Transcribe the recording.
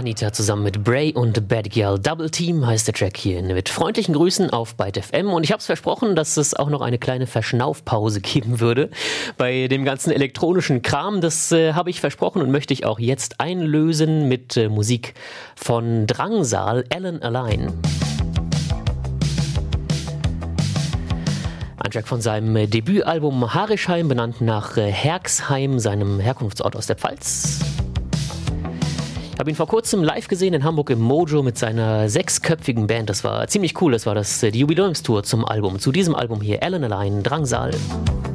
Anita zusammen mit Bray und Bad Girl. Double Team heißt der Track hier. Mit freundlichen Grüßen auf Byte FM. Und ich habe es versprochen, dass es auch noch eine kleine Verschnaufpause geben würde bei dem ganzen elektronischen Kram. Das habe ich versprochen und möchte ich auch jetzt einlösen mit Musik von Drangsal, Alan Align. Ein Track von seinem Debütalbum Harischheim, benannt nach Herxheim, seinem Herkunftsort aus der Pfalz. Ich habe ihn vor kurzem live gesehen in Hamburg im Mojo mit seiner 6-köpfigen Band. Das war ziemlich cool. Das war die Jubiläumstour zum Album. Zu diesem Album hier Alan Align, Drangsal.